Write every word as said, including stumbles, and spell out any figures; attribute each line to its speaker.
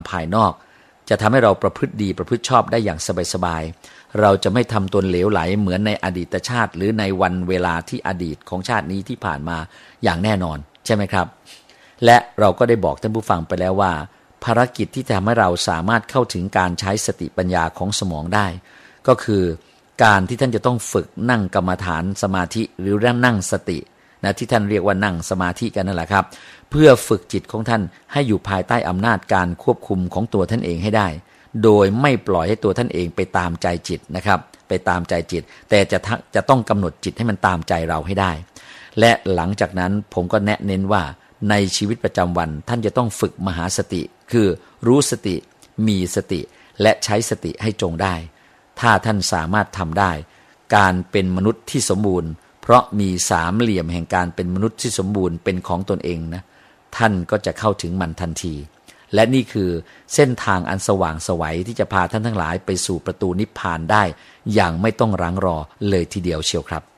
Speaker 1: ภายนอกจะทำให้เราประพฤติดีประพฤติชอบได้อย่างสบายๆเราจะไม่ทำตนเหลวไหลเหมือนในอดีตชาติหรือในวันเวลาที่อดีตของชาตินี้ที่ผ่านมาอย่างแน่นอนใช่ไหมครับและเราก็ได้บอกท่านผู้ฟังไปแล้วว่าภารกิจที่ทำให้เราสามารถเข้าถึงการใช้สติปัญญาของสมองได้ก็คือการที่ท่านจะต้องฝึกนั่งกรรมฐานสมาธิหรือนั่งสตินะที่ท่านเรียกว่านั่งสมาธิกันนั่นแหละครับเพื่อฝึกจิตของท่านให้อยู่ภายใต้อำนาจการควบคุมของตัวท่านเองให้ได้โดยไม่ปล่อยให้ตัวท่านเองไปตามใจจิตนะครับไปตามใจจิตแต่จะจะต้องกำหนดจิตให้มันตามใจเราให้ได้และหลังจากนั้นผมก็แนะเน้นว่าในชีวิตประจำวันท่านจะต้องฝึกมหาสติคือรู้สติมีสติและใช้สติให้จงได้ถ้าท่านสามารถทำได้การเป็นมนุษย์ที่สมบูรณ์เพราะมีสามเหลี่ยมแห่งการเป็นมนุษย์ที่สมบูรณ์เป็นของตนเองนะท่านก็จะเข้าถึงมันทันทีและนี่คือเส้นทางอันสว่างไสวที่จะพาท่านทั้งหลายไปสู่ประตูนิพพานได้อย่างไม่ต้องรั้งรอเลยทีเดียวเชียวครับ